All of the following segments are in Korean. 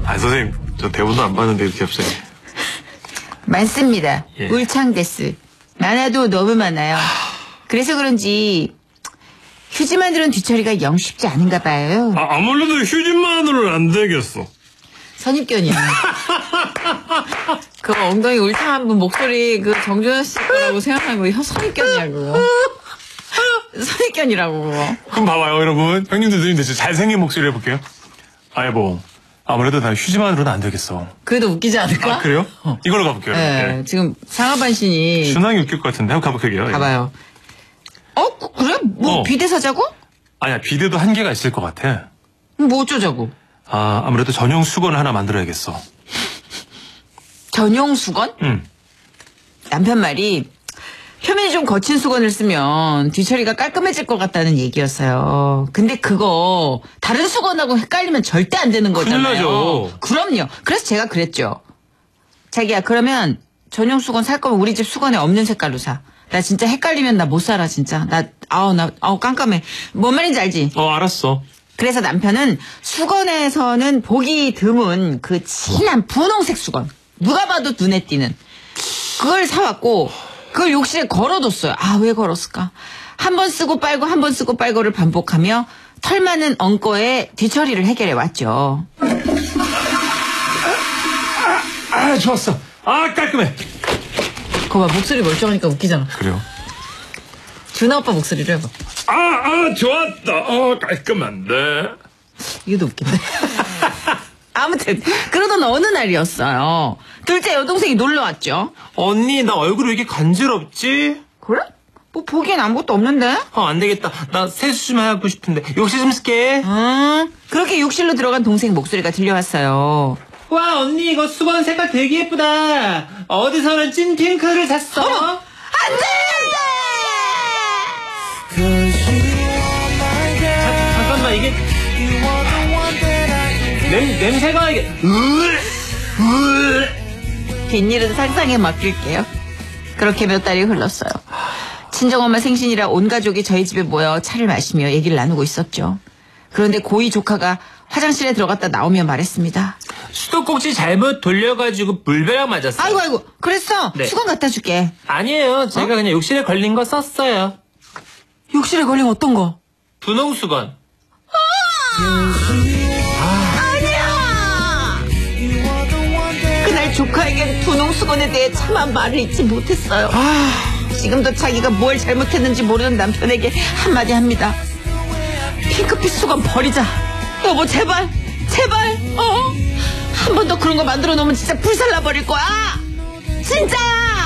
아, 선생님, 저 대본도 안 봤는데 이렇게 갑자기. 많습니다. 예. 울창데스. 많아도 너무 많아요. 그래서 그런지 휴지만 들은 뒤처리가 영 쉽지 않은가 봐요. 아무래도 휴지만으로는 안 되겠어. 선입견이야. 그 엉덩이 울창한 분 목소리 그 정준하 씨 거라고 생각하는 거 선입견이야 그거. 선입견이라고 그거. 그럼 봐봐요, 여러분. 형님들 들리는데 진짜 잘생긴 목소리 해볼게요. 아, 여보. 아무래도 나 휴지만으로는 안 되겠어. 그래도 웃기지 않을까? 아, 그래요? 이걸로 가볼게요. 네, 지금 상하반 신이 순하게 웃길 것 같은데. 한번 가볼게요. 가봐요. 그래? 뭐 비대 사자고? 아니야, 비대도 한계가 있을 것 같아. 뭐 어쩌자고? 아, 아무래도 전용 수건을 하나 만들어야겠어. 전용 수건? 응. 남편 말이 표면이 좀 거친 수건을 쓰면 뒤처리가 깔끔해질 것 같다는 얘기였어요. 근데 그거 다른 수건하고 헷갈리면 절대 안 되는 거잖아요. 큰일 나죠. 그럼요. 그래서 제가 그랬죠. 자기야, 그러면 전용 수건 살 거면 우리 집 수건에 없는 색깔로 사. 나 진짜 헷갈리면 나 못 살아, 진짜. 나 깜깜해. 뭔 말인지 알지? 알았어. 그래서 남편은 수건에서는 보기 드문 그 진한 분홍색 수건. 누가 봐도 눈에 띄는. 그걸 사왔고, 그걸 욕실에 걸어뒀어요. 아, 왜 걸었을까? 한 번 쓰고 빨고 한 번 쓰고 빨고를 반복하며 털 많은 엉거의 뒤처리를 해결해 왔죠. 좋았어. 깔끔해. 거봐, 목소리 멀쩡하니까 웃기잖아. 그래요? 준하 오빠 목소리를 해봐. 좋았다. 깔끔한데. 이게 더 웃긴데. 아무튼 그러던 어느 날이었어요. 둘째 여동생이 놀러 왔죠. 언니, 나 얼굴이 왜 이렇게 간지럽지? 그래? 뭐 보기엔 아무것도 없는데? 안 되겠다. 나 세수 좀 하고 싶은데. 욕실 좀 쓸게. 그렇게 욕실로 들어간 동생 목소리가 들려왔어요. 와, 언니, 이거 수건 색깔 되게 예쁘다. 어디서는 찐 핑크를 샀어. 어머! 안 돼! 잠깐만, 이게. 냄새가 이게. 뒷일은 상상에 맡길게요. 그렇게 몇 달이 흘렀어요. 친정엄마 생신이라 온 가족이 저희 집에 모여 차를 마시며 얘기를 나누고 있었죠. 그런데 고이 조카가 화장실에 들어갔다 나오며 말했습니다. 수도꼭지 잘못 돌려가지고 물벼락 맞았어. 아이고 그랬어? 네. 수건 갖다 줄게. 아니에요. 제가 그냥 욕실에 걸린 거 썼어요. 욕실에 걸린 어떤 거? 분홍 수건. 아니야! 그날 조카에겐 분홍 수건에 대해 차마 말을 잊지 못했어요. 지금도 자기가 뭘 잘못했는지 모르는 남편에게 한마디 합니다. 핑크빛 수건 버리자. 여보 제발 한 번 더 그런 거 만들어 놓으면 진짜 불살라 버릴 거야. 진짜.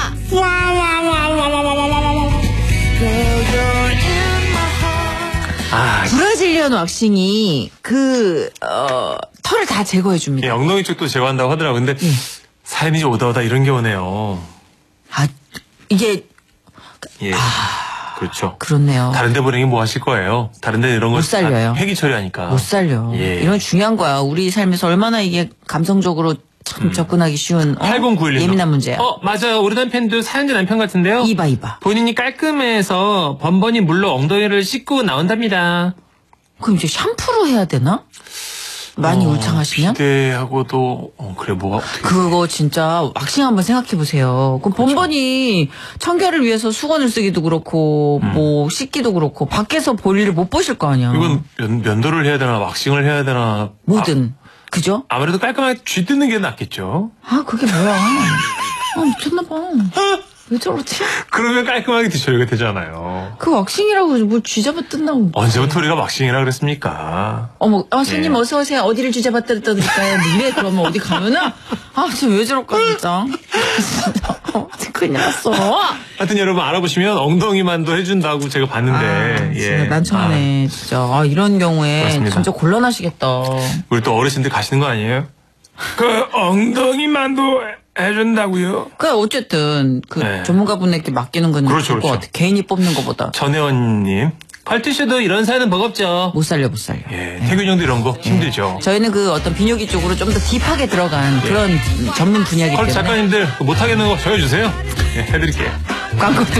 브라질리언 왁싱이 털을 다 제거해 줍니다. 예, 엉덩이 쪽도 제거한다고 하더라고요. 근데 삶이 오다 이런 게 오네요. 이게 예. 그렇죠. 그렇네요. 다른 데 보내기 뭐 하실 거예요? 다른 데 이런 거 못 살려요. 폐기 처리하니까. 못 살려. 예. 이런 중요한 거야. 우리 삶에서 얼마나 이게 감성적으로 참 접근하기 쉬운 8091 예민한 문제야. 맞아요. 우리 남편도 사연자 남편 같은데요. 이봐. 본인이 깔끔해서 번번이 물로 엉덩이를 씻고 나온답니다. 그럼 이제 샴푸로 해야 되나? 많이 울창하시면? 비대하고도 그래 뭐가 어떻게 그거 진짜 왁싱 한번 생각해 보세요. 그럼 번번이 청결을 위해서 수건을 쓰기도 그렇고 뭐 씻기도 그렇고 밖에서 볼일을 못 보실 거 아니야. 이건 면도를 해야 되나 왁싱을 해야 되나 뭐든 그죠? 아무래도 깔끔하게 쥐뜯는 게 낫겠죠. 그게 뭐야? 미쳤나 봐. 왜 저러지? 그러면 깔끔하게 뒤처리가 되잖아요. 그 왁싱이라고 뭘 쥐잡아 뜯나고. 언제부터 우리가 왁싱이라 그랬습니까? 손님 어서 오세요. 어디를 쥐잡아 뜯어드릴까요? 니네 그러면 어디 가면은 진짜 왜 저럴까 진짜. 큰일 났어. 하여튼 여러분 알아보시면 엉덩이만도 해준다고 제가 봤는데. 진짜 난처하네 진짜. 이런 경우에 그렇습니다. 진짜 곤란하시겠다. 우리 또 어르신들 가시는 거 아니에요? 그 엉덩이만도 해준다고요? 어쨌든 전문가분에게 맡기는 건 그렇죠, 좋을 것 같아. 개인이 뽑는 것보다. 전혜원님. 컬투쇼도 이런 사연은 버겁죠. 못 살려. 예, 태균형도 이런 거 힘들죠. 저희는 어떤 비뇨기 쪽으로 좀 더 딥하게 들어간 그런 전문 분야이기 컬투 때문에. 작가님들 못하겠는 거 정해주세요. 예, 해드릴게요. 광고